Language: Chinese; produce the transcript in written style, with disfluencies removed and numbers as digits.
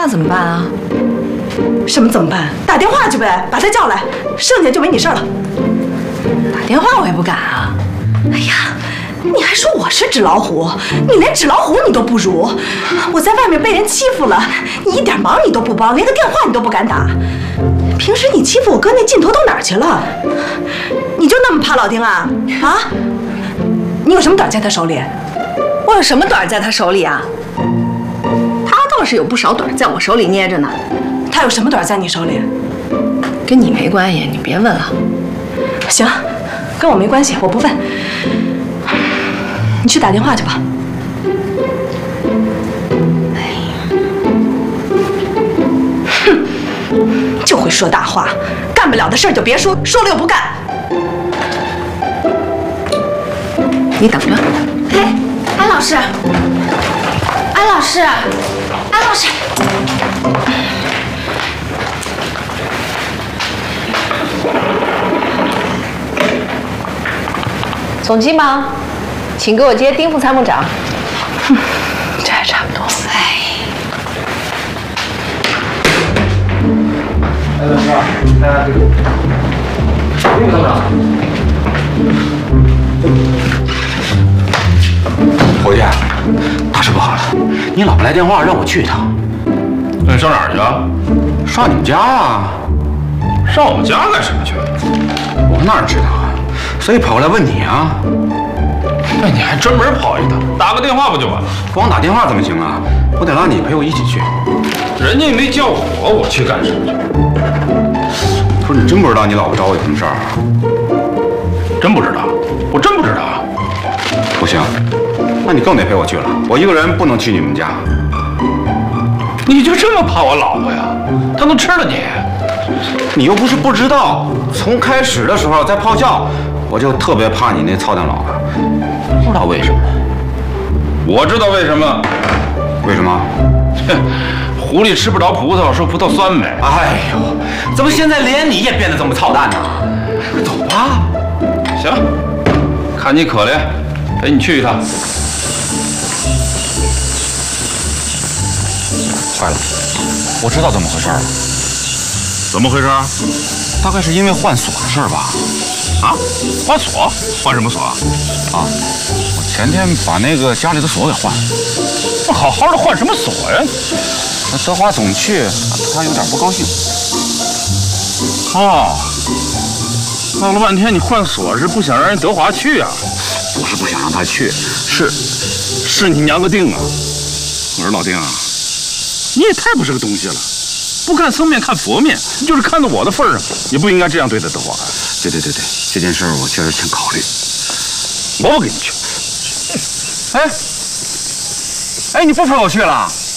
那怎么办啊？ 什么怎么办？打电话去呗，把他叫来，剩下就没你事儿了。 打电话我也不敢啊。 哎呀，你还说我是纸老虎？你连纸老虎你都不如。我在外面被人欺负了，你一点忙你都不帮，连个电话你都不敢打。平时你欺负我哥那劲头到哪儿去了？你就那么怕老丁啊？啊？你有什么短在他手里？ 我有什么短在他手里啊？他倒是有不少短在我手里捏着呢。 他有什么短在你手里？ 跟你没关系，你别问了。 行，跟我没关系，我不问。你去打电话去吧。哼，就会说大话，干不了的事儿就别说，说了又不干。 你等着。 哎，安老师，安老师，安老师。 总机吗？请给我接丁副参谋长。这还差不多。哎。 丁副参谋长。伙计，大事不好了！你老婆来电话让我去一趟。 那你上哪儿去啊？ 上你们家啊？ 上我们家干什么去？ 我哪知道啊？所以跑过来问你啊。 那你还专门跑一趟，打个电话不就完了？ 光打电话怎么行啊？我得让你陪我一起去。 人家也没叫我去干什么去？ 不是你真不知道你老婆找我有什么事儿啊？ 真不知道，我真不知道。 不行，那你更得陪我去了。我一个人不能去你们家。 你就这么怕我老婆呀？她能吃了你？ 你又不是不知道，从开始的时候在炮校，我就特别怕你那操蛋老婆，不知道为什么。 我知道为什么。 为什么？ 哼，狐狸吃不着葡萄说葡萄酸呗。 哎呦，怎么现在连你也变得这么操蛋呢？走吧。 行，看你可怜，陪你去一趟。 坏了，我知道怎么回事了。 怎么回事？ 大概是因为换锁的事儿吧？ 啊？换锁？换什么锁啊？ 啊，我前天把那个家里的锁给换了。 那好好的换什么锁呀？ 那德华总去，他有点不高兴。 哦，闹了半天你换锁是不想让人德华去啊？ 不是不想让他去， 是你娘个腚啊！我说老丁啊，你也太不是个东西了。不看僧面看佛面，就是看到我的份儿上，也不应该这样对待德华。 对，这件事我确实挺考虑。 我不跟你去。 哎，你不陪我去了？